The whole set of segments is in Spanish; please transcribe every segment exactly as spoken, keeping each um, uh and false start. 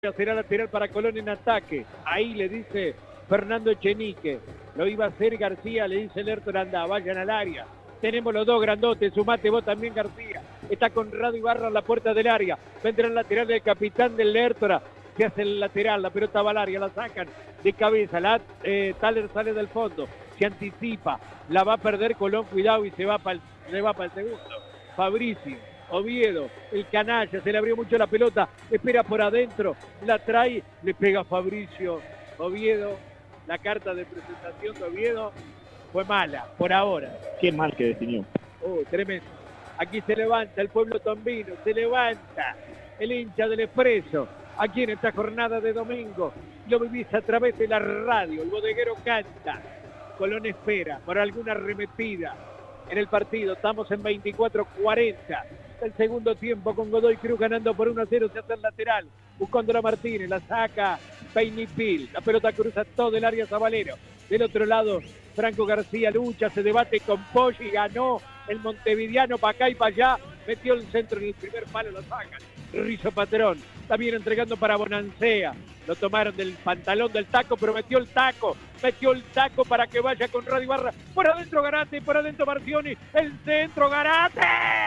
Será lateral para Colón en ataque. Ahí le dice Fernando Echenique. Lo iba a hacer García, le dice Lertor, anda, vayan al área. Tenemos los dos grandotes, sumate vos también, García. Está Conrado Ibarra en la puerta del área. Vendrá el lateral del capitán del Lertora. Se hace el lateral, la pelota va al área, la sacan de cabeza. La, eh, Thaler sale del fondo, se anticipa. La va a perder Colón, cuidado, y se va para el, va para el segundo. Fabricio. Oviedo, el canalla, se le abrió mucho la pelota, espera por adentro, la trae, le pega Fabricio. Oviedo, la carta de presentación de Oviedo fue mala, por ahora. Qué mal que definió. Oh, tremendo. Aquí se levanta el pueblo tombino, se levanta el hincha del Expreso, aquí en esta jornada de domingo. Lo vivís a través de la radio, el bodeguero canta, Colón espera por alguna arremetida en el partido. Estamos en veinticuatro cuarenta. El segundo tiempo con Godoy Cruz ganando por uno a cero, se hace el lateral, buscando a Martínez, la saca Peinipil, la pelota cruza todo el área Zabalero. Del otro lado, Franco García lucha, se debate con Poggi, ganó el montevideano para acá y para allá, metió el centro en el primer palo, lo sacan. Rizo Patrón, también entregando para Bonancea, lo tomaron del pantalón del taco, pero metió el taco, metió el taco para que vaya con Radio Ibarra, por adentro Garate, por adentro Marcioni, el centro Garate.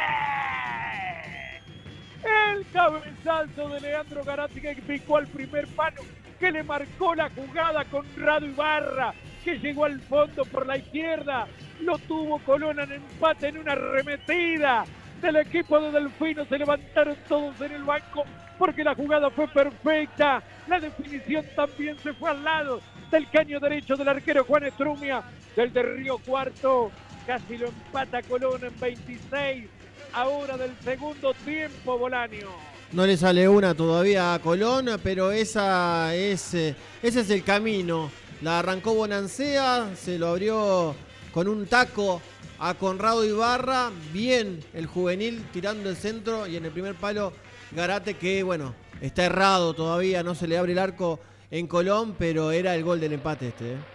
El cabezazo de Leandro Garate que picó al primer palo, que le marcó la jugada con Rado Ibarra, que llegó al fondo por la izquierda, lo tuvo Colón en empate en una arremetida del equipo de Delfino, se levantaron todos en el banco porque la jugada fue perfecta, la definición también se fue al lado del caño derecho del arquero Juan Estrumia, del de Río Cuarto, casi lo empata Colón en veintiséis. Ahora del segundo tiempo, Bolaño. No le sale una todavía a Colón, pero esa es, ese es el camino. La arrancó Bonancea, se lo abrió con un taco a Conrado Ibarra. Bien el juvenil tirando el centro y en el primer palo Garate, que bueno, está errado todavía, no se le abre el arco en Colón, pero era el gol del empate este, ¿eh?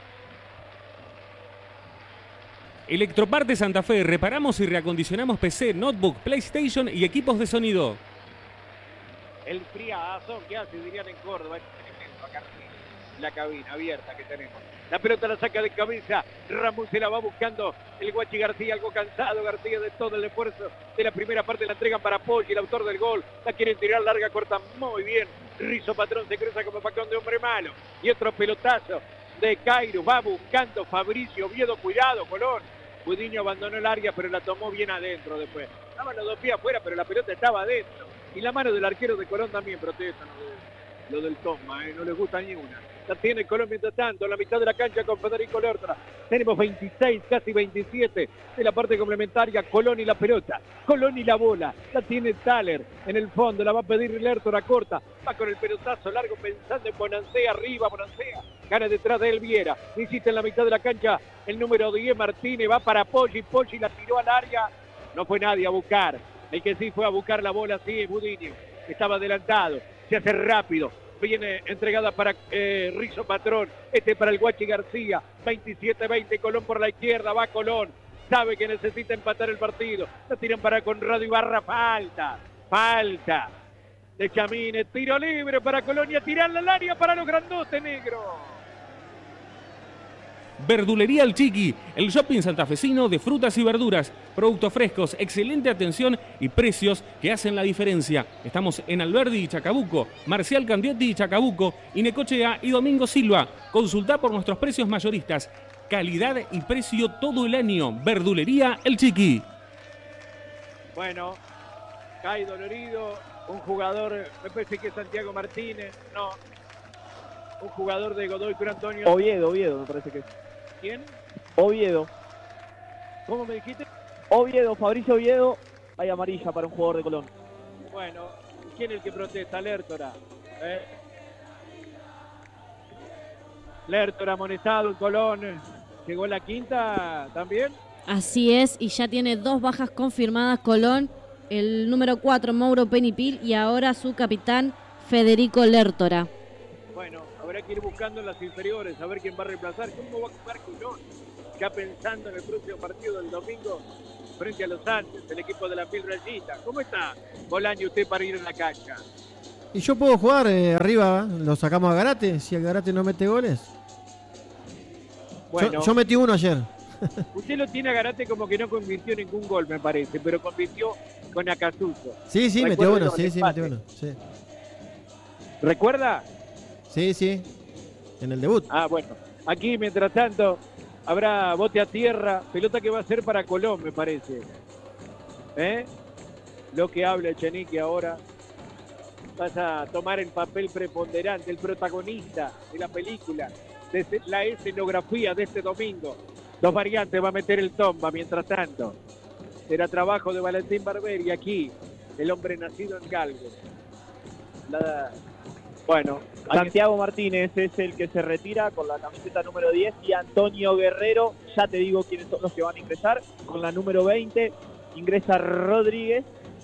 Electroparte Santa Fe, reparamos y reacondicionamos P C, notebook, PlayStation y equipos de sonido. El friazo que hace, dirían en Córdoba, es tremendo acá en la cabina abierta que tenemos. La pelota la saca de cabeza, Ramos se la va buscando el Guachi García, algo cansado García de todo el esfuerzo de la primera parte, la entregan para Poggi, el autor del gol, la quieren tirar larga, corta muy bien, Rizo Patrón se cruza como facón de hombre malo, y otro pelotazo de Cairo, va buscando Fabricio Oviedo, cuidado Colón. Budiño abandonó el área, pero la tomó bien adentro después. Estaban los dos pies afuera, pero la pelota estaba adentro. Y la mano del arquero de Colón también protesta lo, de, lo del toma, ¿eh? No les gusta ni una. La tiene Colón mientras tanto, en la mitad de la cancha con Federico Lertora. Tenemos veintiséis, casi veintisiete de la parte complementaria. Colón y la pelota, Colón y la bola. La tiene Thaler en el fondo, la va a pedir Lertora corta. Va con el pelotazo largo pensando en Bonancea, arriba Bonancea. Gana detrás de él Viera. Insiste en la mitad de la cancha el número diez Martínez. Va para Poggi. Poggi la tiró al área. No fue nadie a buscar. El que sí fue a buscar la bola, sí, es Budiño. Estaba adelantado. Se hace rápido. Viene entregada para eh, Rizo Patrón. Este para el Guachi García. veintisiete veinte. Colón por la izquierda. Va Colón. Sabe que necesita empatar el partido. La tiran para Conrado Ibarra. Falta. Falta. De Chamine. Tiro libre para Colonia. Tirarla al área para los grandotes negros. Verdulería El Chiqui, el shopping santafesino de frutas y verduras, productos frescos, excelente atención y precios que hacen la diferencia. Estamos en Alberdi y Chacabuco, Marcial Candietti y Chacabuco, y Necochea y Domingo Silva. Consultá por nuestros precios mayoristas. Calidad y precio todo el año. Verdulería El Chiqui. Bueno, cae dolorido un jugador, me parece que es Santiago Martínez, no, un jugador de Godoy Cruz, Antonio. Oviedo, Oviedo, me parece que es. ¿Quién? Oviedo. ¿Cómo me dijiste? Oviedo, Fabricio Oviedo. Hay amarilla para un jugador de Colón. Bueno, ¿quién es el que protesta? Lertora. ¿Eh? Lertora amonestado en Colón. ¿Llegó la quinta también? Así es, y ya tiene dos bajas confirmadas Colón. El número cuatro, Mauro Peinipil, y ahora su capitán, Federico Lertora. Bueno, habrá que ir buscando en las inferiores, a ver quién va a reemplazar. ¿Cómo va a jugar Colón? Ya pensando en el próximo partido del domingo frente a los Andes, el equipo de la Mil Rayitas. ¿Cómo está, Bolaño, usted para ir en la cancha? Y yo puedo jugar eh, arriba, lo sacamos a Garate, si el Garate no mete goles. Bueno, Yo, yo metí uno ayer. usted lo tiene a Garate como que no convirtió ningún gol, me parece, pero convirtió con Acasuso. Sí, sí, metió uno, sí, sí, metió uno. Sí. ¿Recuerda? sí, sí, en el debut. Ah, bueno. Aquí, mientras tanto, habrá bote a tierra, pelota que va a ser para Colón, me parece. ¿Eh? Lo que habla Echenique ahora. Vas a tomar el papel preponderante, el protagonista de la película, de la escenografía de este domingo. Dos variantes, va a meter el Tomba mientras tanto. Será trabajo de Valentín Barberi aquí, el hombre nacido en Galgo. La... Bueno, Santiago Martínez es el que se retira con la camiseta número diez y Antonio Guerrero, ya te digo quiénes son los que van a ingresar, con la número veinte ingresa Rodríguez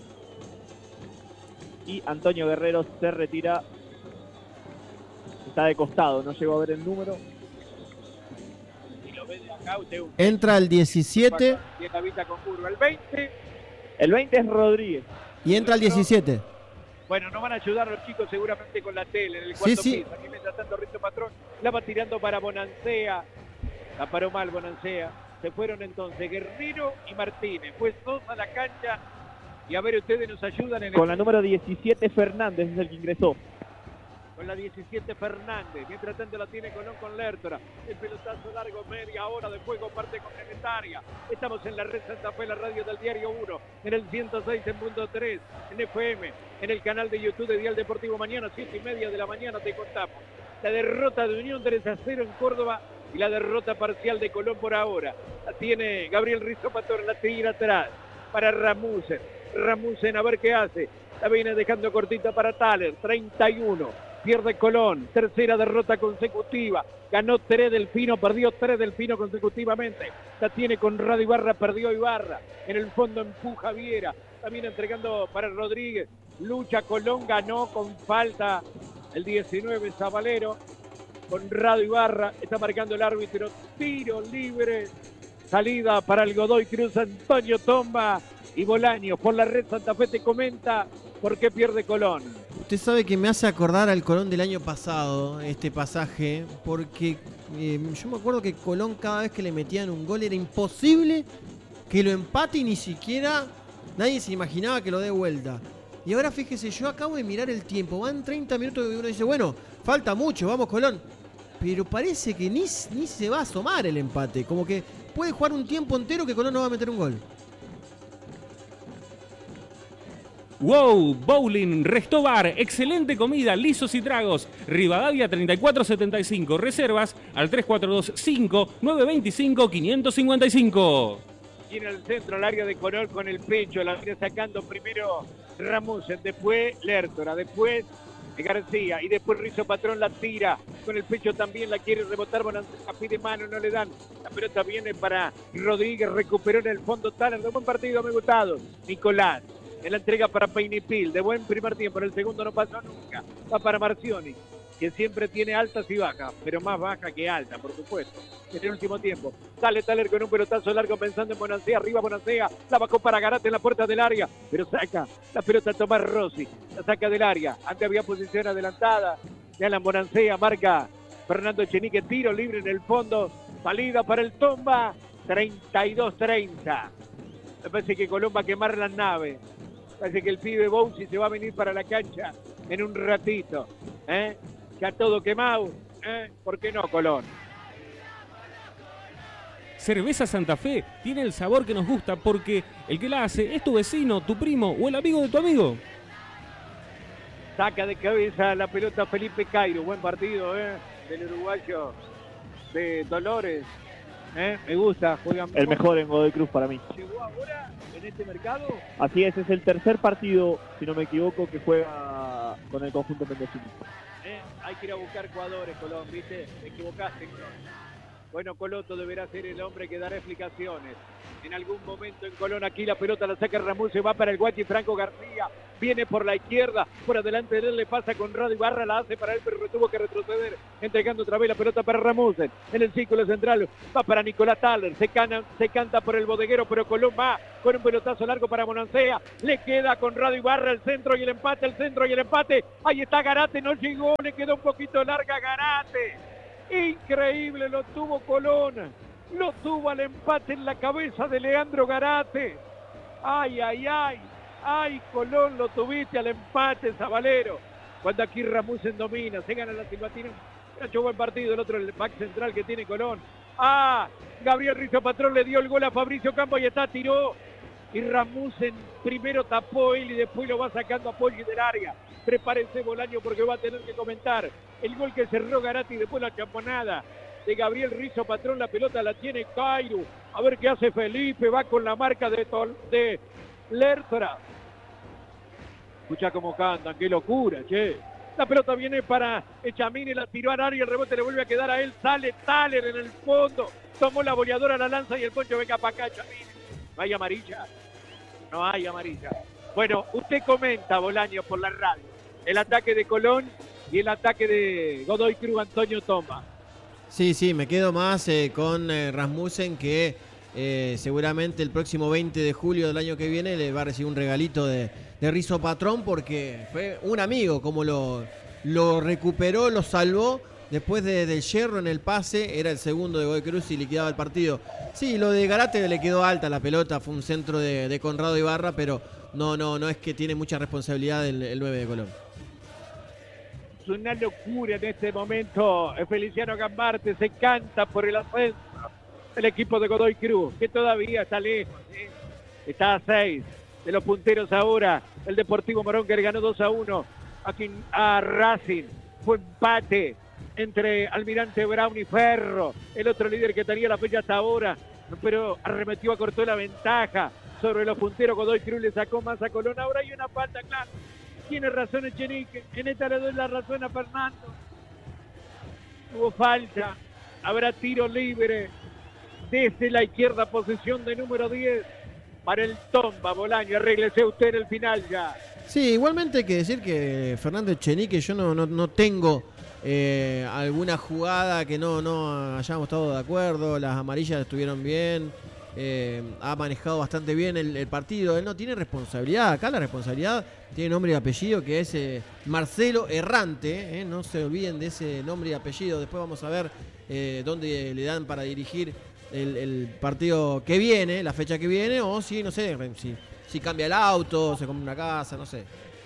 y Antonio Guerrero se retira, está de costado, no llegó a ver el número. si lo ve de acá, usted un- Entra el diecisiete y en la vista con curva. El veinte, El veinte es Rodríguez. y entra el diecisiete. bueno, nos van a ayudar los chicos seguramente con la tele en el cuarto sí. piso. Aquí mientras tanto Rito Patrón la va tirando para Bonancea. La paró mal Bonancea. Se fueron entonces Guerrero y Martínez. Pues dos a la cancha. Y a ver, ustedes nos ayudan en el... Con la número diecisiete Fernández es el que ingresó. Con la diecisiete Fernández. Mientras tanto la tiene Colón con Lertora. El pelotazo largo, media hora de juego, parte complementaria. Estamos en la red Santa Fe, la radio del Diario uno, en el ciento seis en punto tres, en F M, en el canal de YouTube de Dial Deportivo. Mañana, siete y media de la mañana, te contamos la derrota de Unión tres a cero en Córdoba y la derrota parcial de Colón por ahora. La tiene Gabriel Rizzo Pastor, la tira atrás para Ramusen. Ramusen a ver qué hace. La viene dejando cortita para Thaler, treinta y uno. Pierde Colón, tercera derrota consecutiva. Ganó tres Delfino, perdió tres Delfino consecutivamente. La tiene Conrado Ibarra, perdió Ibarra. En el fondo empuja Viera. También entregando para Rodríguez. Lucha Colón, ganó con falta el diecinueve Zabalero. Conrado Ibarra, está marcando el árbitro. Tiro libre. Salida para el Godoy Cruz, Antonio Tomba y Bolaño. Por la red Santa Fe te comenta por qué pierde Colón. Usted sabe que me hace acordar al Colón del año pasado, este pasaje, porque eh, yo me acuerdo que Colón cada vez que le metían un gol era imposible que lo empate y ni siquiera nadie se imaginaba que lo dé vuelta. Y ahora fíjese, yo acabo de mirar el tiempo, van treinta minutos y uno dice, bueno, falta mucho, vamos Colón. Pero parece que ni, ni se va a asomar el empate, como que puede jugar un tiempo entero que Colón no va a meter un gol. Wow, Bowling, Restobar, excelente comida, lisos y tragos. Rivadavia treinta y cuatro setenta y cinco, reservas al tres cuatro dos cinco nueve dos cinco cinco cinco cinco. Y en el centro, el área de Colón con el pecho, la viene sacando primero Ramusen, después Lertora, después García y después Rizzo Patrón la tira con el pecho, también la quiere rebotar Bonancea, pide mano, no le dan. La pelota viene para Rodríguez, recuperó en el fondo Thaler, de buen partido, me ha gustado. Nicolás, en la entrega para Peinipil, de buen primer tiempo, en el segundo no pasó nunca. Va para Marcioni, que siempre tiene altas y bajas, pero más baja que alta, por supuesto. En el último tiempo, sale Thaler con un pelotazo largo pensando en Bonancea, arriba Bonancea, la bajó para Garate en la puerta del área, pero saca la pelota a Tomás Rossi, la saca del área, antes había posición adelantada, de Alan Bonancea, marca Fernando Echenique, tiro libre en el fondo, salida para el Tomba, treinta y dos treinta. Me parece que Colón va a quemar las naves. Parece que el pibe Bousi se va a venir para la cancha en un ratito. ¿eh? Ya todo quemado. ¿eh? ¿Por qué no, Colón? Cerveza Santa Fe tiene el sabor que nos gusta porque el que la hace es tu vecino, tu primo o el amigo de tu amigo. Saca de cabeza la pelota Felipe Cairo. Buen partido ¿eh? del uruguayo de Dolores. ¿eh? Me gusta. Juegan El mejor en Godoy Cruz para mí. ¿Llegó ahora en este mercado? Así es, es el tercer partido, si no me equivoco, que juega con el conjunto mendocino. ¿eh? Hay que ir a buscar jugadores, Colón, ¿viste? Te equivocaste, Colón. Bueno, Coloto deberá ser el hombre que dará explicaciones. En algún momento en Colón, aquí la pelota la saca Ramón, se va para el Guachi Franco García. Viene por la izquierda, por adelante de él le pasa Conrado Ibarra, la hace para él, pero tuvo que retroceder, entregando otra vez la pelota para Ramusen. En el círculo central va para Nicolás Thaler, se, cana, se canta por el bodeguero, pero Colón va con un pelotazo largo para Bonancea. Le queda a Conrado Ibarra el centro y el empate, el centro y el empate. Ahí está Garate, no llegó, le quedó un poquito larga Garate. Increíble, lo tuvo Colón, lo tuvo al empate en la cabeza de Leandro Garate. Ay, ay, ay, ay, Colón, lo tuviste al empate, Zabalero. Cuando aquí Ramusen domina, se gana la silbatina. Ha hecho buen partido el otro, el back central que tiene Colón. Ah, Gabriel Rizzo Patrón le dio el gol a Fabricio Campo y está, tiró. Y Ramusen primero tapó él y después lo va sacando a Poggi del área. Prepárense, Bolaño, porque va a tener que comentar el gol que cerró Garate y después la champonada de Gabriel Rizzo Patrón. La pelota la tiene Cairo. A ver qué hace Felipe. Va con la marca de, Tol de Lertora. Escucha cómo cantan. Qué locura, che. La pelota viene para Echamini. La tiró al área. El rebote le vuelve a quedar a él. Sale Thaler en el fondo. Tomó la boleadora, la lanza y el poncho venga para acá, Echamini. ¿No hay amarilla? No hay amarilla. Bueno, usted comenta, Bolaño, por la radio, el ataque de Colón y el ataque de Godoy Cruz, Antonio Tomba. Sí, sí, me quedo más eh, con eh, Rasmussen, que eh, seguramente el próximo veinte de julio del año que viene le va a recibir un regalito de, de Rizzo Patrón, porque fue un amigo, como lo, lo recuperó, lo salvó. Después de, del yerro en el pase, era el segundo de Godoy Cruz y liquidaba el partido. Sí, lo de Garate le quedó alta la pelota, fue un centro de, de Conrado Ibarra, pero no, no, no es que tiene mucha responsabilidad el, el nueve de Colón. Es una locura en este momento. Feliciano Gambarte se canta por el ascenso del equipo de Godoy Cruz, que todavía está lejos, ¿eh? Está a seis de los punteros ahora. El Deportivo Morón, que le ganó dos a uno aquí a Racing. Fue empate entre Almirante Brown y Ferro, el otro líder que tenía la fecha hasta ahora, pero arremetió, acortó la ventaja sobre los punteros. Godoy Cruz le sacó más a Colón. Ahora hay una falta, claro. Tiene razón Echenique, en esta le doy la razón a Fernando. Hubo falta, habrá tiro libre desde la izquierda, posición de número diez para el Tomba. Bolaño, arréglese usted en el final ya. Sí, igualmente hay que decir que Fernando Echenique, yo no, no, no tengo Eh, alguna jugada que no, no hayamos estado de acuerdo. Las amarillas estuvieron bien, eh, ha manejado bastante bien el, el partido. Él no tiene responsabilidad, acá la responsabilidad tiene nombre y apellido, que es eh, Marcelo Errante, eh, no se olviden de ese nombre y apellido. Después vamos a ver eh, dónde le dan para dirigir el, el partido que viene, la fecha que viene, o si, no sé, si, si cambia el auto, se compra una casa, no sé.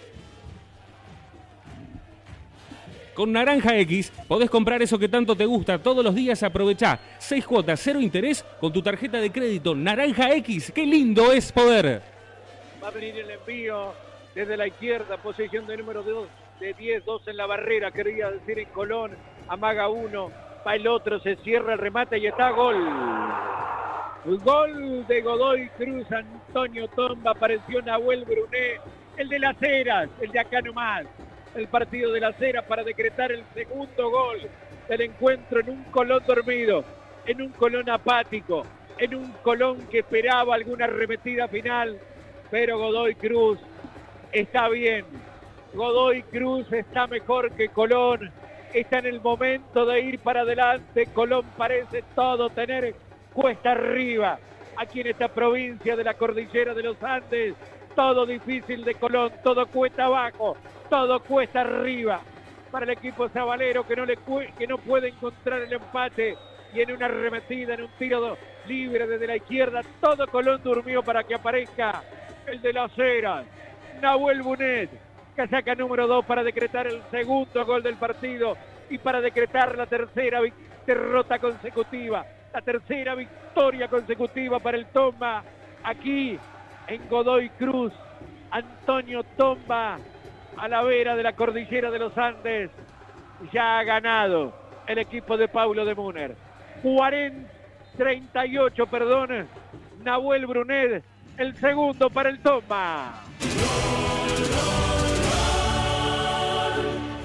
Con Naranja X podés comprar eso que tanto te gusta todos los días. Aprovechá seis cuotas, cero interés con tu tarjeta de crédito Naranja X. ¡Qué lindo es poder! Va a venir el envío desde la izquierda, posición de número dos, de diez, dos en la barrera, quería decir en Colón. Amaga uno, va el otro, se cierra el remate y está gol. El gol de Godoy Cruz, Antonio Tomba. Apareció Nahuel Brunet, el de las Heras, el de acá nomás. El partido de las Heras para decretar el segundo gol del encuentro en un Colón dormido, en un Colón apático, en un Colón que esperaba alguna arremetida final, pero Godoy Cruz está bien. Godoy Cruz está mejor que Colón, está en el momento de ir para adelante. Colón parece todo tener cuesta arriba aquí en esta provincia de la cordillera de los Andes. Todo difícil de Colón, todo cuesta abajo, todo cuesta arriba para el equipo sabalero, que no, le que no puede encontrar el empate, y en una arremetida, en un tiro libre desde la izquierda, todo Colón durmió para que aparezca el de las Heras, Nahuel Brunet, que saca número dos para decretar el segundo gol del partido y para decretar la tercera derrota consecutiva, la tercera victoria consecutiva para el Tomba aquí en Godoy Cruz. Antonio Tomba, a la vera de la cordillera de los Andes, ya ha ganado el equipo de Paulo de Múner. cuarenta, treinta y ocho, perdón, Nahuel Brunet, el segundo para el Tomba.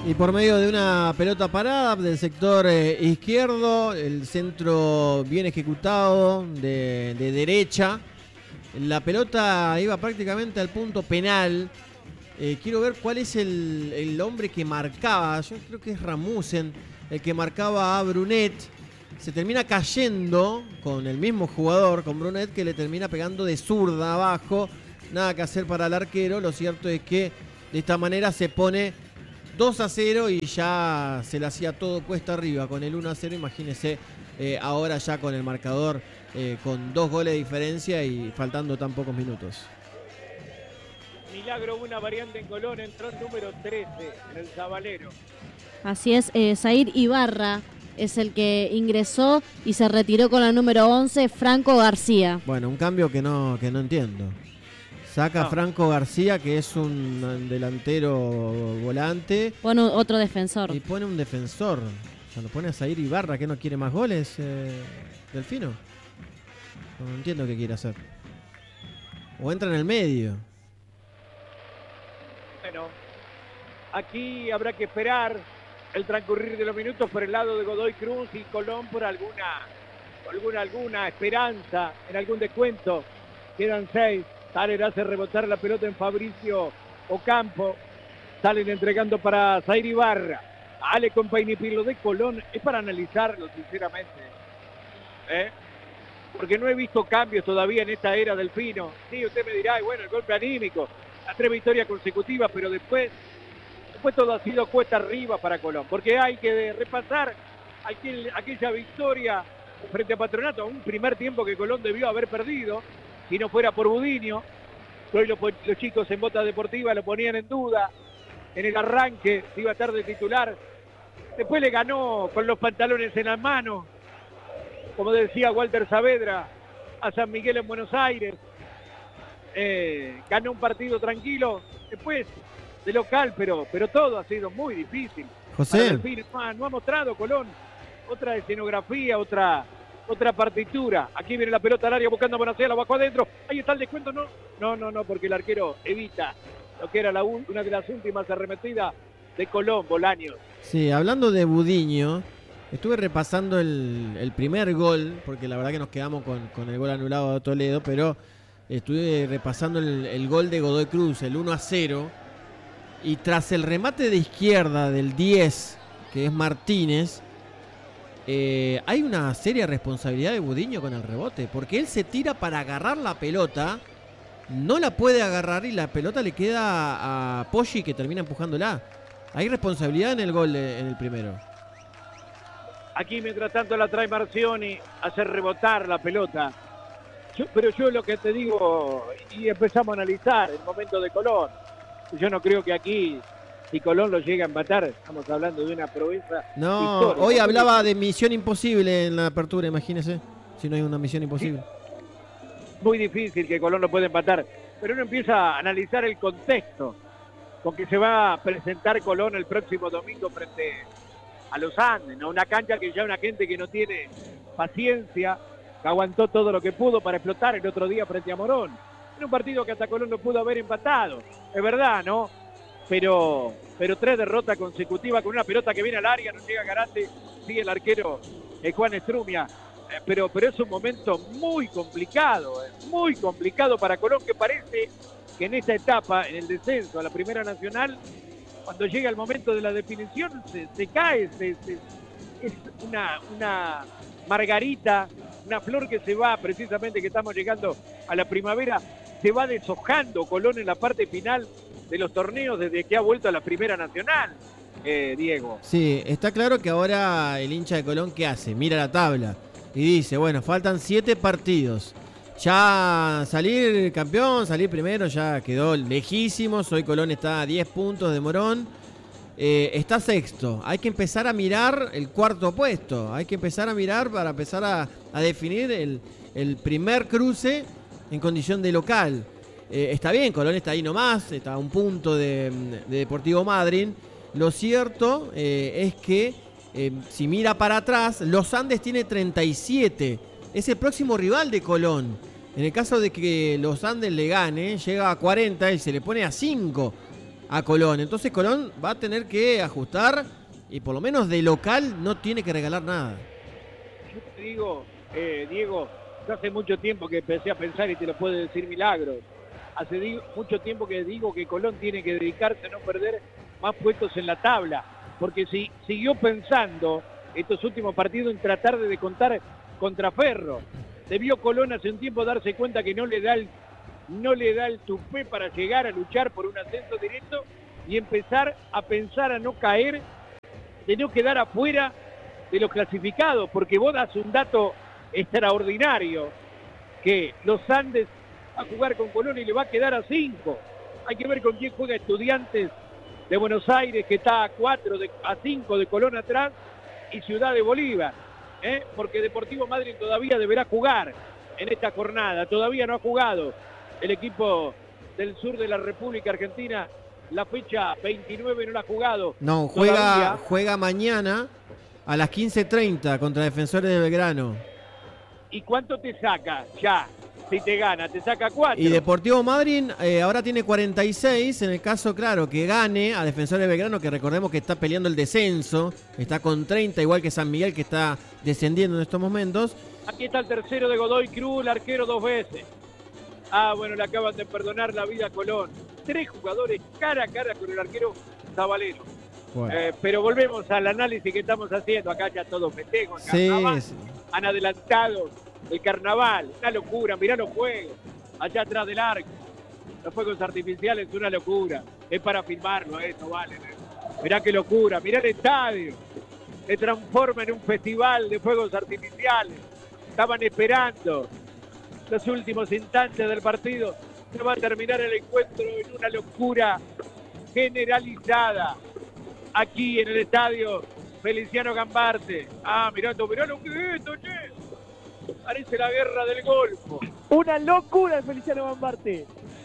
Y por medio de una pelota parada del sector eh, izquierdo, el centro bien ejecutado de, de derecha. La pelota iba prácticamente al punto penal. Eh, quiero ver cuál es el, el hombre que marcaba. Yo creo que es Ramusen, el que marcaba a Brunet. Se termina cayendo con el mismo jugador, con Brunet, que le termina pegando de zurda abajo. Nada que hacer para el arquero. Lo cierto es que de esta manera se pone dos a cero y ya se le hacía todo cuesta arriba con el uno a cero. Imagínese eh, ahora ya con el marcador eh, con dos goles de diferencia y faltando tan pocos minutos. Milagro, una variante en Colón, entró el número trece en el Zabalero. Así es, eh, Zair Ibarra es el que ingresó y se retiró con la número once, Franco García. Bueno, un cambio que no, que no entiendo. Saca a No. Franco García, que es un delantero volante, Pone otro defensor. y pone un defensor. O sea, lo pone a Zair Ibarra, que no quiere más goles, eh, Delfino. No entiendo qué quiere hacer. O entra en el medio. Bueno, aquí habrá que esperar el transcurrir de los minutos por el lado de Godoy Cruz y Colón por alguna, alguna, alguna esperanza en algún descuento. Quedan seis. Taller hace rebotar la pelota en Fabricio Ocampo. Salen entregando para Zair Ibarra. Ale con Painipilo de Colón. Es para analizarlo, sinceramente. ¿Eh? Porque no he visto cambios todavía en esta era Delfino. Sí, usted me dirá, y bueno, el golpe anímico, las tres victorias consecutivas, pero después, después todo ha sido cuesta arriba para Colón. Porque hay que repasar aquel, aquella victoria frente a Patronato, un primer tiempo que Colón debió haber perdido. Si no fuera por Budiño, hoy los, los chicos en Bota Deportiva lo ponían en duda. En el arranque se iba a estar de titular. Después le ganó con los pantalones en las manos, como decía Walter Saavedra, a San Miguel en Buenos Aires. Eh, ganó un partido tranquilo. Después de local, pero, pero todo ha sido muy difícil. José. No, no ha mostrado Colón otra escenografía, otra... Otra partitura. Aquí viene la pelota al área buscando a Bonacea, la bajó adentro. Ahí está el descuento. No, no, no, no, porque el arquero evita lo que era la un, una de las últimas arremetidas de Colón, Bolaños. Sí, hablando de Budiño, estuve repasando el, el primer gol, porque la verdad que nos quedamos con, con el gol anulado de Toledo, pero estuve repasando el, el gol de Godoy Cruz, el uno a cero, y tras el remate de izquierda del diez, que es Martínez, Eh, hay una seria responsabilidad de Budiño con el rebote, porque él se tira para agarrar la pelota, no la puede agarrar y la pelota le queda a Poggi, que termina empujándola. Hay responsabilidad en el gol, de, en el primero. Aquí mientras tanto la trae Marcioni, hace rebotar la pelota. Yo, pero yo lo que te digo, y empezamos a analizar el momento de Colón. Yo no creo que aquí, si Colón lo llega a empatar, estamos hablando de una proeza. No, histórica. hoy hablaba de misión imposible en la apertura, imagínese, si no hay una misión imposible. Muy difícil que Colón lo pueda empatar, pero uno empieza a analizar el contexto con que se va a presentar Colón el próximo domingo frente a los Andes, ¿no? Una cancha que ya una gente que no tiene paciencia, que aguantó todo lo que pudo para explotar el otro día frente a Morón. En un partido que hasta Colón no pudo haber empatado, es verdad, ¿no? Pero, pero tres derrotas consecutivas con una pelota que viene al área, no llega Garate, sigue el arquero eh, Juan Estrumia. Eh, pero, pero es un momento muy complicado, eh, muy complicado para Colón, que parece que en esta etapa, en el descenso a la Primera Nacional, cuando llega el momento de la definición, se, se cae, se, se, es una, una margarita, una flor que se va, precisamente que estamos llegando a la primavera, se va deshojando Colón en la parte final de los torneos desde que ha vuelto a la Primera Nacional, eh, Diego. Sí, está claro que ahora el hincha de Colón, ¿qué hace? Mira la tabla y dice, bueno, faltan siete partidos. Ya salir campeón, salir primero, ya quedó lejísimo. Hoy Colón está a diez puntos de Morón. Eh, está sexto. Hay que empezar a mirar el cuarto puesto. Hay que empezar a mirar para empezar a, a definir el, el primer cruce en condición de local. Eh, está bien, Colón está ahí nomás, está a un punto de, de Deportivo Madryn. Lo cierto eh, es que eh, si mira para atrás, Los Andes tiene treinta y siete. Es el próximo rival de Colón. En el caso de que Los Andes le gane, llega a cuarenta y se le pone a cinco a Colón. Entonces Colón va a tener que ajustar y por lo menos de local no tiene que regalar nada. Yo te digo, eh, Diego, yo hace mucho tiempo que empecé a pensar y te lo puede decir Milagros. Hace di- mucho tiempo que digo que Colón tiene que dedicarse a no perder más puestos en la tabla, porque si siguió pensando estos últimos partidos en tratar de descontar contra Ferro. Debió Colón hace un tiempo darse cuenta que no le da el, no le da el tupé para llegar a luchar por un ascenso directo y empezar a pensar a no caer, de no quedar afuera de los clasificados, porque vos das un dato extraordinario, que los Andes va a jugar con Colón y le va a quedar a cinco. Hay que ver con quién juega Estudiantes de Buenos Aires, que está a cuatro, de, a cinco de Colón atrás, y Ciudad de Bolívar, ¿eh? Porque Deportivo Madryn todavía deberá jugar en esta jornada, todavía no ha jugado el equipo del sur de la República Argentina, la fecha veintinueve no la ha jugado. No, juega, todavía. juega mañana a las quince treinta contra Defensores de Belgrano. ¿Y cuánto te saca ya? Si te gana, te saca cuatro. Y Deportivo Madryn eh, ahora tiene cuarenta y seis, en el caso, claro, que gane a Defensores de Belgrano, que recordemos que está peleando el descenso, está con treinta, igual que San Miguel, que está descendiendo en estos momentos. Aquí está el tercero de Godoy Cruz, el arquero dos veces. Ah, bueno, le acaban de perdonar la vida a Colón. Tres jugadores cara a cara con el arquero Zabalero. Bueno. Eh, pero volvemos al análisis que estamos haciendo. Acá ya todos festejos, Sí, carnaval. sí. Han adelantado el carnaval. Una locura, mirá los fuegos. Allá atrás del arco. Los fuegos artificiales es una locura. Es para filmarlo, esto vale. Mirá qué locura, mirá el estadio. Se transforma en un festival de fuegos artificiales. Estaban esperando los últimos instantes del partido. Se va a terminar el encuentro en una locura generalizada. Aquí en el estadio Feliciano Gambarte. Ah, mirando, mirá lo que es esto, che. Parece la guerra del Golfo. Una locura el Feliciano Gambarte.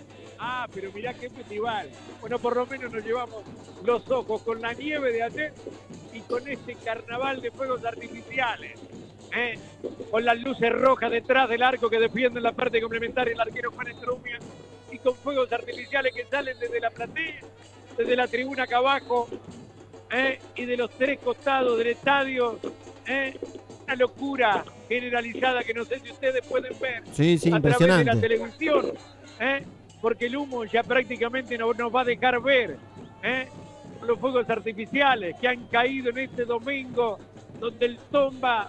Ah, pero mirá qué festival. Bueno, por lo menos nos llevamos los ojos con la nieve de ayer y con este carnaval de fuegos artificiales. ¿eh? Con las luces rojas detrás del arco que defienden la parte complementaria el arquero Juan Estrumia y con fuegos artificiales que salen desde la platea, desde la tribuna acá abajo ¿eh? y de los tres costados del estadio. ¿eh? Una locura generalizada que no sé si ustedes pueden ver Sí, sí, a través de la impresionante. televisión, ¿eh? porque el humo ya prácticamente no nos va a dejar ver ¿eh? los fuegos artificiales que han caído en este domingo, donde el Tomba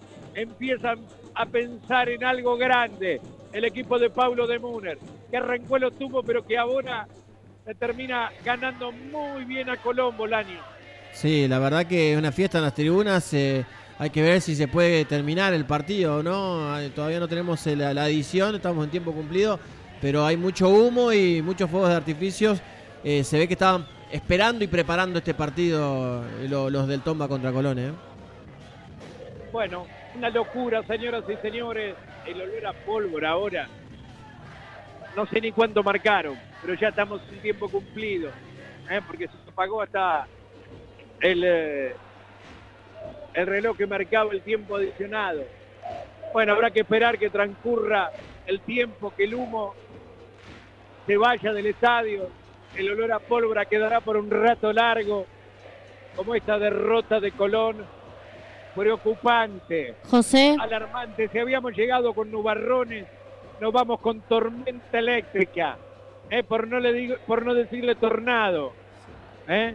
empieza a pensar en algo grande. El equipo de Paulo de Muner, que arrancó los tubos, pero que ahora se termina ganando muy bien a Colombo el año. Sí, la verdad que es una fiesta en las tribunas. Eh, hay que ver si se puede terminar el partido o no. Eh, Todavía no tenemos eh, la, la adición, estamos en tiempo cumplido, pero hay mucho humo y muchos fuegos de artificios. Eh, se ve que estaban esperando y preparando este partido eh, lo- los del Tomba contra Colón. ¿eh? Bueno, una locura, señoras y señores. El olor a pólvora ahora. No sé ni cuánto marcaron, pero ya estamos en tiempo cumplido. ¿eh? Porque se apagó hasta el, eh, el reloj que marcaba el tiempo adicionado. Bueno, habrá que esperar que transcurra el tiempo, que el humo se vaya del estadio. El olor a pólvora quedará por un rato largo, como esta derrota de Colón. Preocupante, José, alarmante. Si habíamos llegado con nubarrones, nos vamos con tormenta eléctrica, ¿eh? por, no le digo, por no decirle tornado. ¿eh?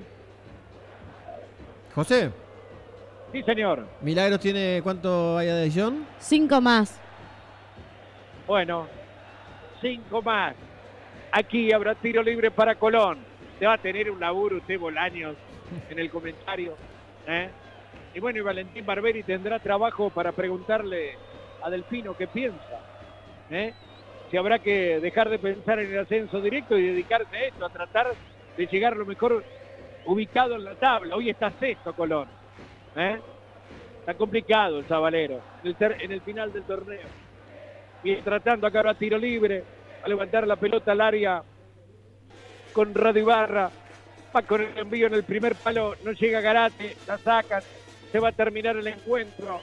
José, Sí, señor. Milagros tiene cuánto hay de adición. cinco más. Bueno, cinco más. Aquí habrá tiro libre para Colón. Se va a tener un laburo usted, Bolaños, en el comentario. ¿eh? Y bueno, y Valentín Barberi tendrá trabajo para preguntarle a Delfino qué piensa. ¿eh? Si habrá que dejar de pensar en el ascenso directo y dedicarse a esto, a tratar de llegar lo mejor ubicado en la tabla. Hoy está sexto Colón. ¿eh? Está complicado el Zabalero en el, ter- en el final del torneo. Y tratando acá ahora tiro libre, a levantar la pelota al área con Radio Ibarra. Va con el envío en el primer palo, no llega Garate, la sacan, se va a terminar el encuentro.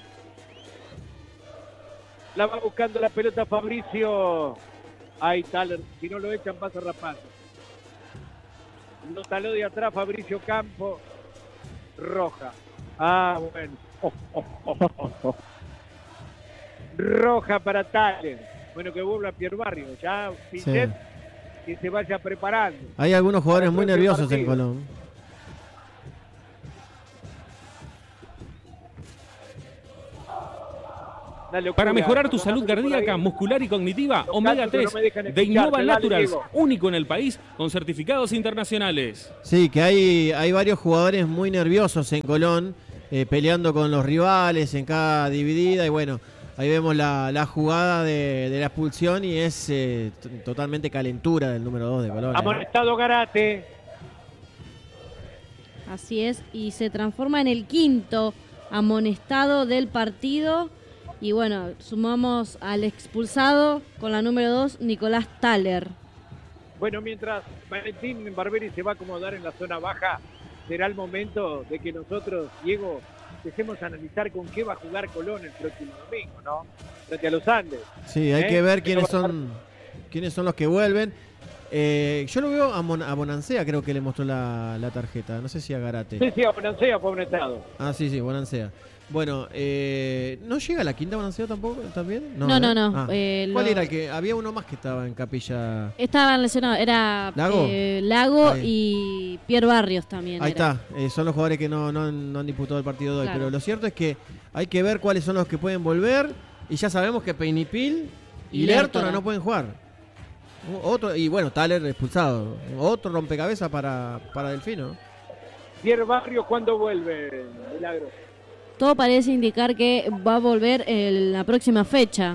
La va buscando la pelota Fabricio. Ahí está, si no lo echan pasa Rapaz. Lo taló de atrás Fabricio Campo. Roja. Ah, bueno. Oh, oh, oh, oh, oh. Roja para Tales. Bueno, que vuelva Pierre Barrio. Ya, Pinchet, sí. Que se vaya preparando. Hay algunos jugadores muy nerviosos partido. En Colón. Locura, para mejorar tu salud cardíaca, muscular y cognitiva, Omega tres no de Innova Naturals, único en el país con certificados internacionales. Sí, que hay, hay varios jugadores muy nerviosos en Colón, eh, peleando con los rivales en cada dividida y bueno, ahí vemos la, la jugada de, de la expulsión y es eh, totalmente calentura del número dos de Colón. Amonestado Garate. Así es, y se transforma en el quinto amonestado del partido. Y bueno, sumamos al expulsado con la número dos, Nicolás Thaler. Bueno, mientras Valentín Barberi se va a acomodar en la zona baja, será el momento de que nosotros, Diego, empecemos a analizar con qué va a jugar Colón el próximo domingo, ¿no? Frente a los Andes. Sí, hay ¿Eh? que ver quiénes son, quiénes son los que vuelven. Eh, yo lo veo a, Mon a Bonancea, creo que le mostró la, la tarjeta. No sé si a Garate. Sí, sí, a Bonancea fue amonestado. Ah, sí, sí, Bonancea. Bueno, eh, ¿no llega la quinta Bonancea tampoco? ¿También? No, no, no. no. Ah. Eh, ¿Cuál lo... era el que? Había uno más que estaba en Capilla. Estaban lesionados, era Lago, eh, Lago y Pierre Barrios también. Ahí era. está, eh, son los jugadores que no, no, no han disputado el partido de hoy. Claro. Pero lo cierto es que hay que ver cuáles son los que pueden volver. Y ya sabemos que Peinipil y, y Lertora no pueden jugar. Otro, y bueno, Thaler expulsado. Otro rompecabezas para, para Delfino. Pierre Barrios, ¿cuándo vuelve, Milagro? Todo parece indicar que va a volver en la próxima fecha.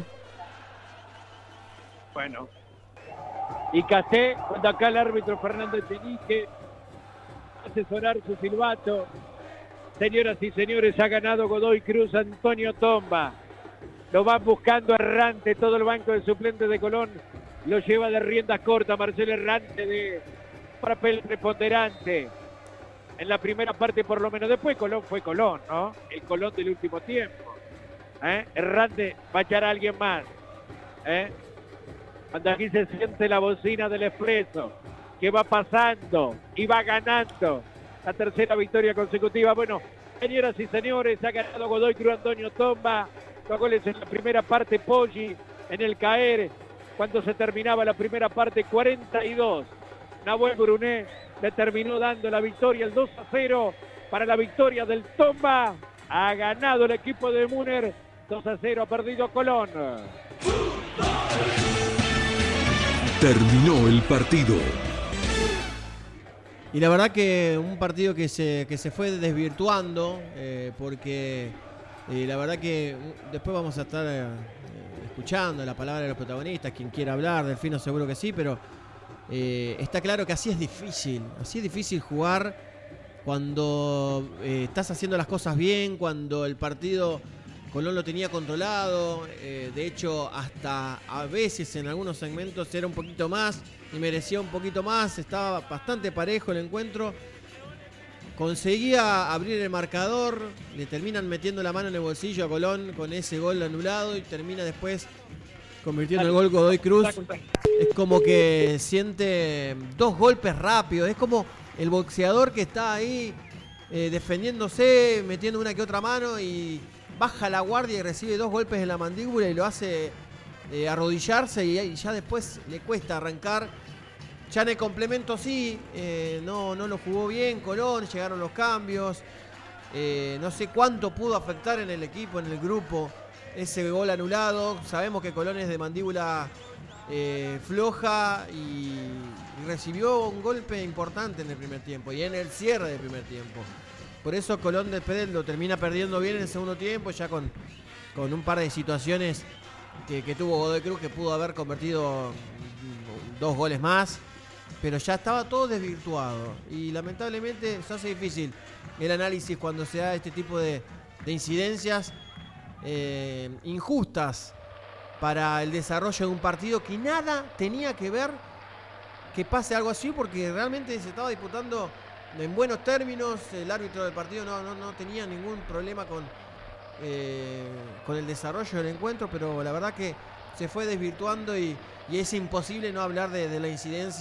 Bueno. Y Casé, cuando acá el árbitro Fernando Echenique hace sonar su silbato. Señoras y señores, ha ganado Godoy Cruz Antonio Tomba. Lo van buscando errante todo el banco de suplentes de Colón. Lo lleva de riendas cortas Marcelo Errante de papel preponderante. En la primera parte por lo menos. Después Colón fue Colón, ¿no? El Colón del último tiempo. ¿Eh? Errante va a echar a alguien más. ¿Eh? Cuando aquí se siente la bocina del Expreso, que va pasando y va ganando la tercera victoria consecutiva. Bueno, señoras y señores, ha ganado Godoy Cruz Antonio Tomba. Dos goles en la primera parte, Poggi en el caer. Cuando se terminaba la primera parte, cuarenta y dos. Nahuel Brunet le terminó dando la victoria, el dos a cero para la victoria del Tomba. Ha ganado el equipo de Müner, dos a cero, ha perdido Colón. Terminó el partido. Y la verdad que un partido que se, que se fue desvirtuando, eh, porque eh, la verdad que después vamos a estar eh, escuchando la palabra de los protagonistas, quien quiera hablar, Delfino seguro que sí, pero eh, está claro que así es difícil, así es difícil jugar cuando eh, estás haciendo las cosas bien, cuando el partido Colón lo tenía controlado, eh, de hecho hasta a veces en algunos segmentos era un poquito más y merecía un poquito más, estaba bastante parejo el encuentro, conseguía abrir el marcador, le terminan metiendo la mano en el bolsillo a Colón con ese gol anulado y termina después convirtiendo el gol Godoy Cruz. Es como que siente dos golpes rápidos, es como el boxeador que está ahí eh, defendiéndose, metiendo una que otra mano y baja la guardia y recibe dos golpes en la mandíbula y lo hace eh, arrodillarse y, y ya después le cuesta arrancar. Ya en el complemento sí, eh, no, no lo jugó bien Colón, llegaron los cambios. Eh, no sé cuánto pudo afectar en el equipo, en el grupo, ese gol anulado. Sabemos que Colón es de mandíbula eh, floja y, y recibió un golpe importante en el primer tiempo y en el cierre del primer tiempo. Por eso Colón después lo termina perdiendo bien en el segundo tiempo, ya con, con un par de situaciones que, que tuvo Godoy Cruz, que pudo haber convertido dos goles más, pero ya estaba todo desvirtuado. Y lamentablemente se hace difícil el análisis cuando se da este tipo de, de incidencias eh, injustas para el desarrollo de un partido que nada tenía que ver que pase algo así, porque realmente se estaba disputando en buenos términos, el árbitro del partido no, no, no tenía ningún problema con, eh, con el desarrollo del encuentro, pero la verdad que se fue desvirtuando y, y es imposible no hablar de, de la incidencia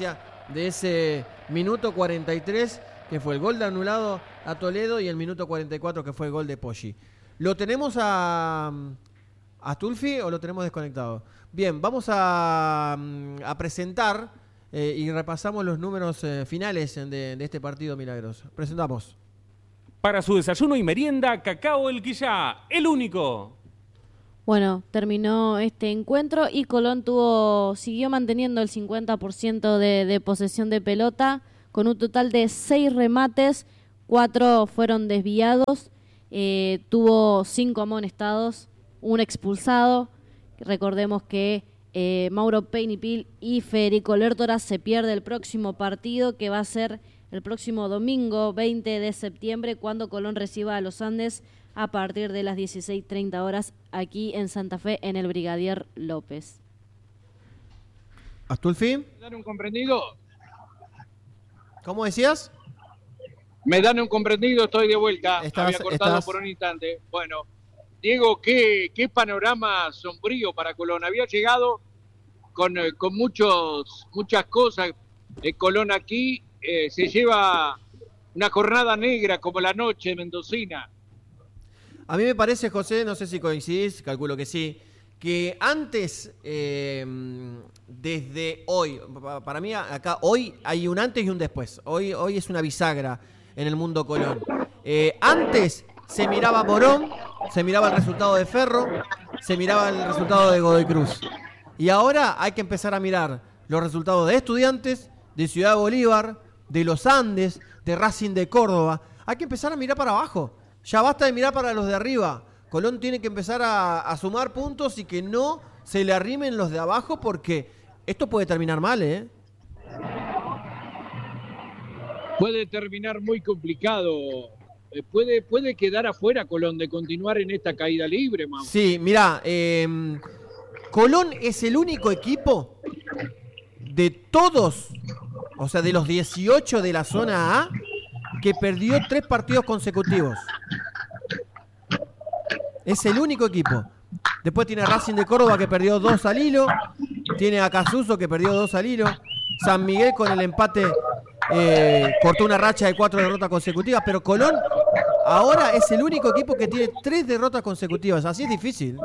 de ese minuto cuarenta y tres, que fue el gol de anulado a Toledo, y el minuto cuarenta y cuatro, que fue el gol de Poggi. ¿Lo tenemos a, a Stulfi o lo tenemos desconectado? Bien, vamos a, a presentar eh, y repasamos los números eh, finales de, de este partido milagroso. Presentamos. Para su desayuno y merienda, Cacao El Quillá, el único. Bueno, terminó este encuentro y Colón tuvo, siguió manteniendo el cincuenta por ciento de, de posesión de pelota, con un total de seis remates, cuatro fueron desviados, eh, tuvo cinco amonestados, un expulsado. Recordemos que eh, Mauro Peinipil y Federico Lertora se pierde el próximo partido, que va a ser el próximo domingo veinte de septiembre, cuando Colón reciba a los Andes a partir de las dieciséis treinta horas aquí en Santa Fe, en el Brigadier López. ¿Astulfi? ¿Me dan un comprendido? ¿Cómo decías? Me dan un comprendido, estoy de vuelta. Estás, Había cortado estás... por un instante. Bueno, Diego, qué, qué panorama sombrío para Colón. Había llegado con, con muchos, muchas cosas. Eh, Colón aquí eh, se lleva una jornada negra como la noche mendocina. A mí me parece, José, no sé si coincidís, calculo que sí, que antes, eh, desde hoy, para mí acá hoy hay un antes y un después. Hoy, hoy es una bisagra en el mundo Colón. Eh, antes se miraba Morón, se miraba el resultado de Ferro, se miraba el resultado de Godoy Cruz. Y ahora hay que empezar a mirar los resultados de Estudiantes, de Ciudad Bolívar, de los Andes, de Racing de Córdoba. Hay que empezar a mirar para abajo. Ya basta de mirar para los de arriba. Colón tiene que empezar a, a sumar puntos y que no se le arrimen los de abajo, porque esto puede terminar mal, ¿eh? Puede terminar muy complicado. Puede, puede quedar afuera Colón de continuar en esta caída libre, Mau. Sí, mirá, eh, Colón es el único equipo de todos, o sea, de los dieciocho de la zona A, que perdió tres partidos consecutivos. Es el único equipo. Después tiene Racing de Córdoba, que perdió dos al hilo. Tiene a Casuso, que perdió dos al hilo. San Miguel, con el empate, eh, cortó una racha de cuatro derrotas consecutivas. Pero Colón ahora es el único equipo que tiene tres derrotas consecutivas. Así es difícil.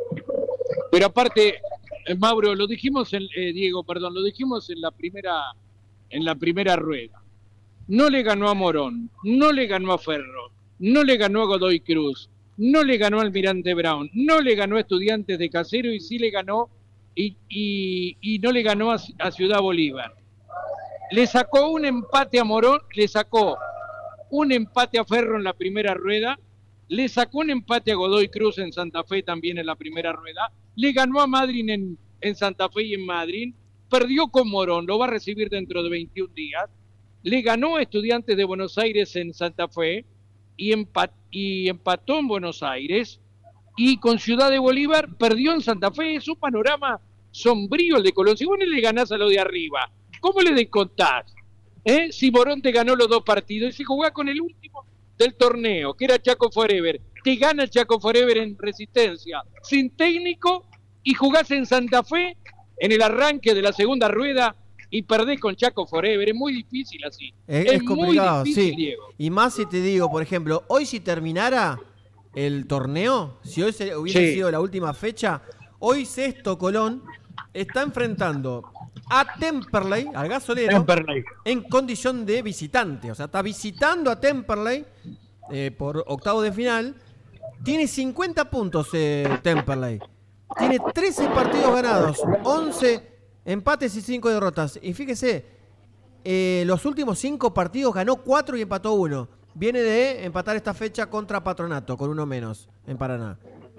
Pero aparte, eh, Mauro, lo dijimos en, eh, Diego, perdón, lo dijimos en la primera, en la primera rueda. No le ganó a Morón, no le ganó a Ferro, no le ganó a Godoy Cruz, no le ganó a Almirante Brown, no le ganó a Estudiantes de Casero, y sí le ganó y, y, y no le ganó a, a Ciudad Bolívar. Le sacó un empate a Morón, le sacó un empate a Ferro en la primera rueda, le sacó un empate a Godoy Cruz en Santa Fe también en la primera rueda, le ganó a Madryn en, en Santa Fe y en Madryn, perdió con Morón, lo va a recibir dentro de veintiún días, le ganó a Estudiantes de Buenos Aires en Santa Fe y, empat y empató en Buenos Aires, y con Ciudad de Bolívar perdió en Santa Fe. Es un panorama sombrío el de Colón. Si vos no le ganás a lo de arriba, ¿cómo le descontás? ¿Eh? Si Morón te ganó los dos partidos y si jugás con el último del torneo, que era Chaco Forever, te gana Chaco Forever en Resistencia, sin técnico, y jugás en Santa Fe en el arranque de la segunda rueda y perdés con Chaco Forever. Es muy difícil así. Es, es, es complicado, muy difícil, sí. Diego. Y más si te digo, por ejemplo, hoy si terminara el torneo, si hoy se, hubiese Sí. sido la última fecha, hoy Sexto Colón está enfrentando a Temperley, al Gasolero, Temperley. en condición de visitante. O sea, está visitando a Temperley eh, por octavo de final. Tiene cincuenta puntos eh, Temperley. Tiene trece partidos ganados, once empates y cinco derrotas. Y fíjese, eh, los últimos cinco partidos ganó cuatro y empató uno. Viene de empatar esta fecha contra Patronato, con uno menos en Paraná.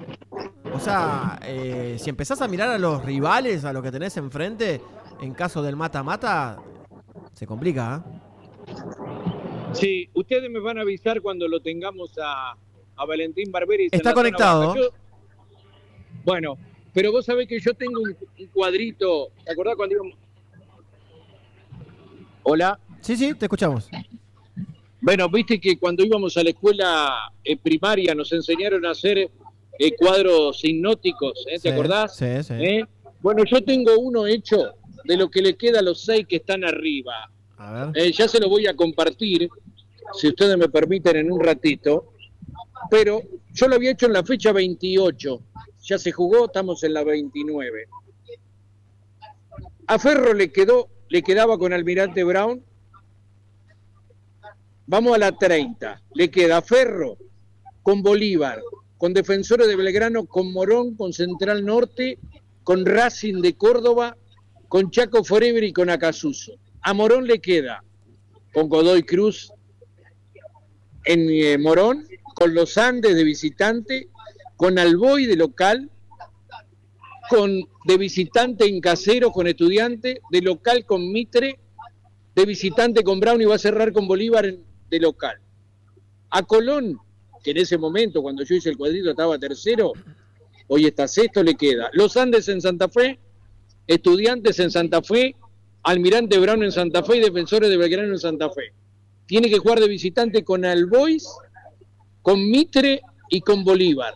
O sea, eh, si empezás a mirar a los rivales, a lo que tenés enfrente, en caso del mata-mata, se complica, ¿eh? Sí, ustedes me van a avisar cuando lo tengamos a, a Valentín Barberis. Está en la conectado. zona baja. Yo, bueno, pero vos sabés que yo tengo un, un cuadrito. ¿Te acordás cuando íbamos? Hola. Sí, sí, te escuchamos. Bueno, viste que cuando íbamos a la escuela eh, primaria nos enseñaron a hacer eh, cuadros hipnóticos, ¿eh? ¿Te Sí, acordás? sí, sí. ¿Eh? Bueno, yo tengo uno hecho de lo que le queda a los seis que están arriba. A ver. Eh, ya se lo voy a compartir, si ustedes me permiten, en un ratito. Pero yo lo había hecho en la fecha veintiocho. Ya se jugó, estamos en la veintinueve. A Ferro le quedó, le quedaba con Almirante Brown. Vamos a la treinta. Le queda Ferro con Bolívar, con Defensores de Belgrano, con Morón, con Central Norte, con Racing de Córdoba, con Chaco Forever y con Acasuso. A Morón le queda con Godoy Cruz en eh, Morón, con Los Andes de visitante, con Alboy de local, con de visitante en Casero con Estudiante, de local con Mitre, de visitante con Brown y va a cerrar con Bolívar en, de local. A Colón, que en ese momento, cuando yo hice el cuadrito, estaba tercero, hoy está sexto, le queda Los Andes en Santa Fe, Estudiantes en Santa Fe, Almirante Brown en Santa Fe y Defensores de Belgrano en Santa Fe. Tiene que jugar de visitante con Albois, con Mitre y con Bolívar.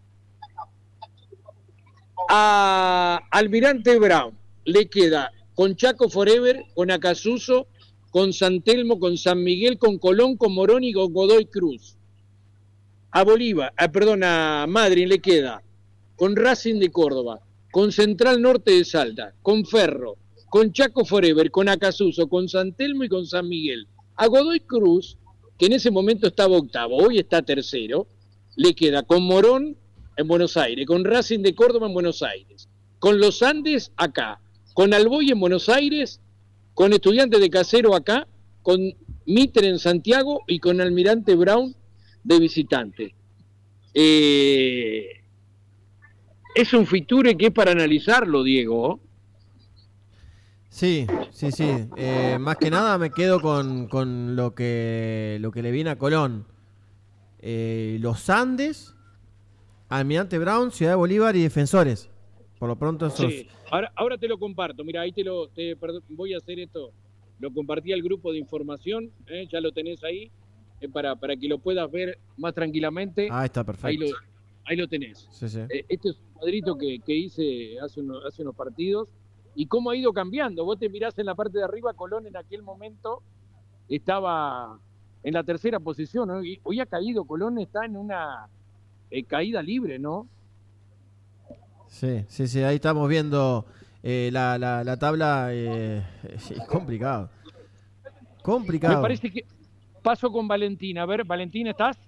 A Almirante Brown le queda con Chaco Forever, con Acasuso, con San Telmo, con San Miguel, con Colón, con Morón y con Godoy Cruz. A Bolívar, ah, perdón, a Madrid le queda con Racing de Córdoba, con Central Norte de Salta, con Ferro, con Chaco Forever, con Acasuso, con San Telmo y con San Miguel. A Godoy Cruz, que en ese momento estaba octavo, hoy está tercero, le queda con Morón en Buenos Aires, con Racing de Córdoba en Buenos Aires, con Los Andes acá, con Alboy en Buenos Aires, con Estudiantes de Casero acá, con Mitre en Santiago y con Almirante Brown de visitante. Eh, es un fiture que es para analizarlo, Diego. Sí, sí, sí. Eh, más que nada me quedo con, con lo que lo que le viene a Colón. Eh, los Andes, Almirante Brown, Ciudad de Bolívar y Defensores. Por lo pronto esos... Sí, ahora, ahora te lo comparto. Mira, ahí te lo te, perdón, voy a hacer esto. Lo compartí al grupo de información, ¿eh? Ya lo tenés ahí, eh, para, para que lo puedas ver más tranquilamente. Ah, está perfecto. Ahí lo, ahí lo tenés. Sí, sí. Eh, este es un cuadrito que, que hice hace unos, hace unos partidos. Y cómo ha ido cambiando. Vos te mirás en la parte de arriba, Colón en aquel momento estaba en la tercera posición, ¿no? Y hoy ha caído, Colón está en una eh, caída libre, ¿no? Sí, sí, sí, ahí estamos viendo eh, la, la, la tabla. Eh, es complicado. Complicado. Me parece que paso con Valentín. A ver, Valentín, ¿estás?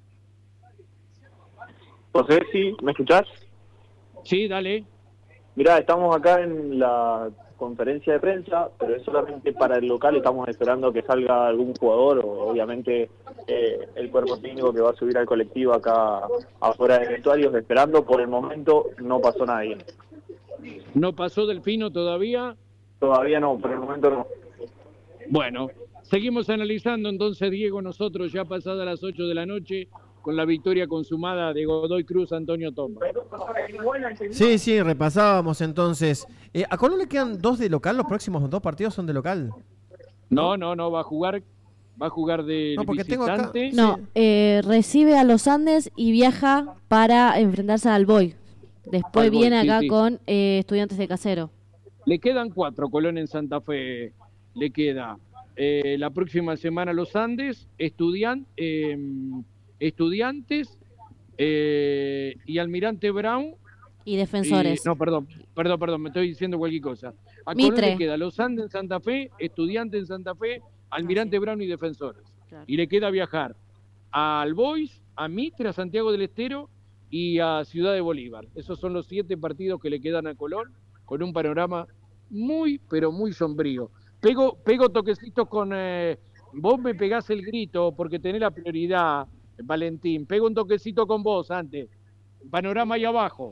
José, sí, ¿me escuchás? Sí, dale. Mirá, estamos acá en la conferencia de prensa, pero es solamente para el local. Estamos esperando que salga algún jugador o obviamente eh, el cuerpo técnico que va a subir al colectivo acá afuera de vestuarios, esperando. Por el momento no pasó nadie. ¿No pasó Delfino todavía? Todavía no, por el momento no. Bueno, seguimos analizando entonces, Diego, nosotros ya pasadas las ocho de la noche, con la victoria consumada de Godoy Cruz, Antonio Tomba. Sí, sí, repasábamos entonces. Eh, ¿A Colón le quedan dos de local? ¿Los próximos dos partidos son de local? No, no, no, va a jugar, va a jugar de No, porque tengo acá- visitante. No, eh, recibe a los Andes y viaja para enfrentarse al Boy. Después Al Boy, viene sí, acá sí. con eh, Estudiantes de Casero. Le quedan cuatro, Colón en Santa Fe le queda. Eh, la próxima semana los Andes, estudian, eh, Estudiantes eh, y Almirante Brown. Y Defensores. Y- no, perdón, perdón, perdón, me estoy diciendo cualquier cosa. A Mitre. Colón le queda los Andes en Santa Fe, Estudiantes en Santa Fe, Almirante Ah, sí. Brown y Defensores. Claro. Y le queda viajar a Albois, a Mitre, a Santiago del Estero y a Ciudad de Bolívar. Esos son los siete partidos que le quedan a Colón, con un panorama muy, pero muy sombrío. Pego, pego toquecitos con... Eh, vos me pegás el grito porque tenés la prioridad, Valentín. Pego un toquecito con vos antes. Panorama ahí abajo.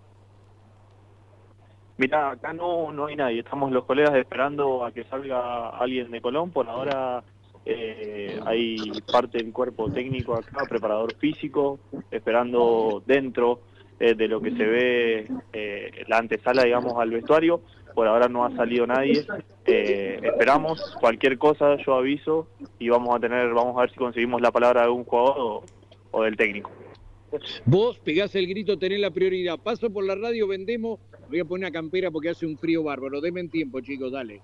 Mirá, acá no, no hay nadie. Estamos los colegas esperando a que salga alguien de Colón. Por ahora eh, hay parte del cuerpo técnico acá, preparador físico, esperando dentro eh, de lo que se ve eh, la antesala, digamos, al vestuario. Por ahora no ha salido nadie. Eh, esperamos cualquier cosa, yo aviso y vamos a tener, vamos a ver si conseguimos la palabra de algún jugador o, o del técnico. Vos pegás el grito, tenés la prioridad. Paso por la radio, vendemos Voy a poner una campera porque hace un frío bárbaro. Denme tiempo, chicos, dale.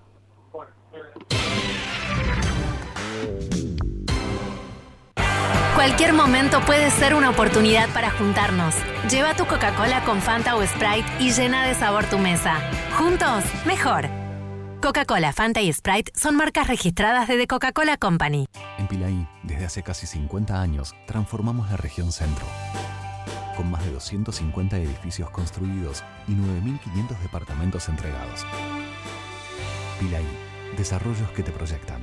Cualquier momento puede ser una oportunidad para juntarnos. Lleva tu Coca-Cola con Fanta o Sprite y llena de sabor tu mesa. Juntos, mejor. Coca-Cola, Fanta y Sprite son marcas registradas de The Coca-Cola Company. En Pilaí, desde hace casi cincuenta años, transformamos la región centro. Con más de doscientos cincuenta edificios construidos y nueve mil quinientos departamentos entregados. Pilaí, desarrollos que te proyectan.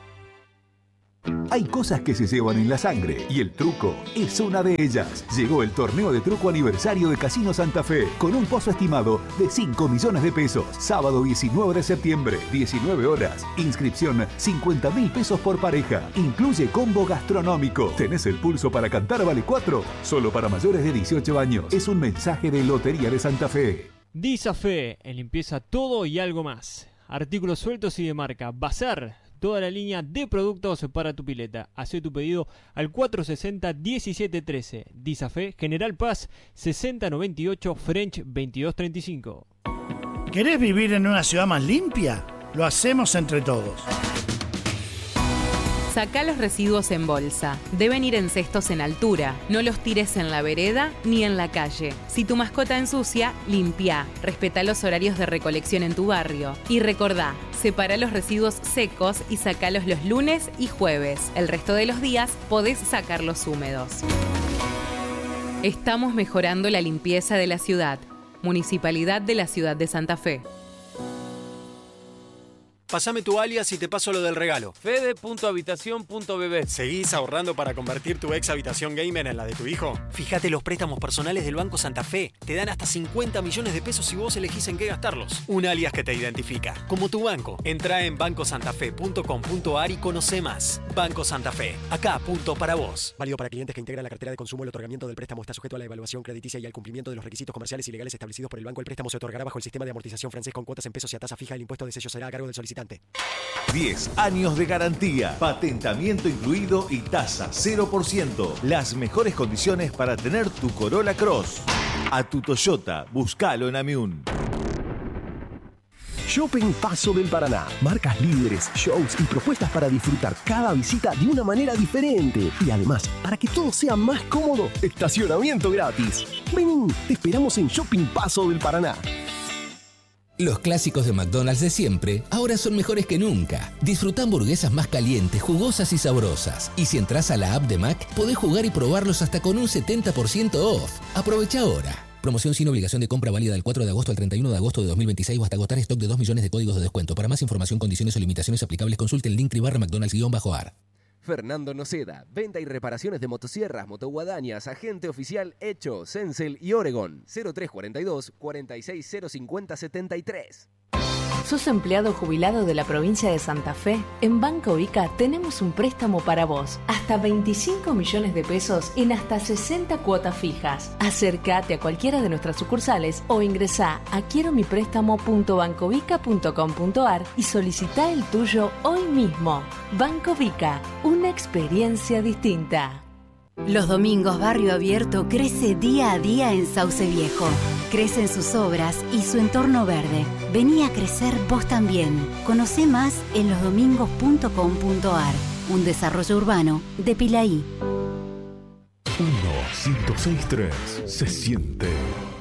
Hay cosas que se llevan en la sangre y el truco es una de ellas. Llegó el torneo de truco aniversario de Casino Santa Fe con un pozo estimado de cinco millones de pesos. Sábado diecinueve de septiembre, diecinueve horas. Inscripción cincuenta mil pesos por pareja. Incluye combo gastronómico. ¿Tenés el pulso para cantar? Vale cuatro. Solo para mayores de dieciocho años. Es un mensaje de Lotería de Santa Fe. Disafe, en limpieza todo y algo más. Artículos sueltos y de marca. Bazar. Toda la línea de productos para tu pileta. Hacé tu pedido al cuatro sesenta, diecisiete trece. Disafe, General Paz, sesenta noventa y ocho, French veintidós treinta y cinco. ¿Querés vivir en una ciudad más limpia? Lo hacemos entre todos. Sacá los residuos en bolsa. Deben ir en cestos en altura. No los tires en la vereda ni en la calle. Si tu mascota ensucia, limpia. Respetá los horarios de recolección en tu barrio. Y recordá, separa los residuos secos y sacalos los lunes y jueves. El resto de los días podés sacarlos húmedos. Estamos mejorando la limpieza de la ciudad. Municipalidad de la Ciudad de Santa Fe. Pásame tu alias y te paso lo del regalo. Fede punto habitación punto b b. ¿Seguís ahorrando para convertir tu ex habitación gamer en la de tu hijo? Fíjate los préstamos personales del Banco Santa Fe. Te dan hasta cincuenta millones de pesos si vos elegís en qué gastarlos. Un alias que te identifica, como tu banco. Entrá en banco santa fe punto com punto a r y conoce más. Banco Santa Fe. Acá, punto para vos. Válido para clientes que integran la cartera de consumo. El otorgamiento del préstamo está sujeto a la evaluación crediticia y al cumplimiento de los requisitos comerciales y legales establecidos por el banco. El préstamo se otorgará bajo el sistema de amortización francés con cuotas en pesos y a tasa fija. El impuesto de sello será a cargo del solicitante. diez años de garantía, patentamiento incluido y tasa cero por ciento. Las mejores condiciones para tener tu Corolla Cross. A tu Toyota, búscalo en Amiún. Shopping Paso del Paraná. Marcas líderes, shows y propuestas para disfrutar cada visita de una manera diferente. Y además, para que todo sea más cómodo, estacionamiento gratis. Vení, te esperamos en Shopping Paso del Paraná. Los clásicos de McDonald's de siempre ahora son mejores que nunca. Disfruta hamburguesas más calientes, jugosas y sabrosas. Y si entras a la app de Mac, podés jugar y probarlos hasta con un setenta por ciento off. Aprovecha ahora. Promoción sin obligación de compra válida del cuatro de agosto al treinta y uno de agosto de dos mil veintiséis o hasta agotar stock de dos millones de códigos de descuento. Para más información, condiciones o limitaciones aplicables, consulte el link barra McDonald's-ar. Fernando Noceda, venta y reparaciones de motosierras, motoguadañas, agente oficial Hecho, Sensel y Oregon. cero tres cuarenta y dos, cuarenta y seis cero cincuenta setenta y tres. ¿Sos empleado jubilado de la provincia de Santa Fe? En Banco Vica tenemos un préstamo para vos. Hasta veinticinco millones de pesos en hasta sesenta cuotas fijas. Acércate a cualquiera de nuestras sucursales o ingresá a quiero mi préstamo punto bancovica punto com punto a r y solicitá el tuyo hoy mismo. Banco Vica, una experiencia distinta. Los domingos Barrio Abierto crece día a día en Sauce Viejo. Crecen sus obras y su entorno verde. Vení a crecer vos también. Conocé más en los domingos punto com punto a r. Un desarrollo urbano de Pilaí. uno, ciento seis punto tres. Se siente.